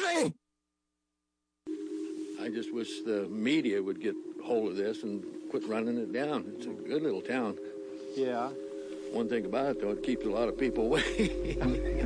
shooting! I just wish the media would get hold of this and quit running it down. It's a good little town. Yeah. One thing about it, though, it keeps a lot of people away.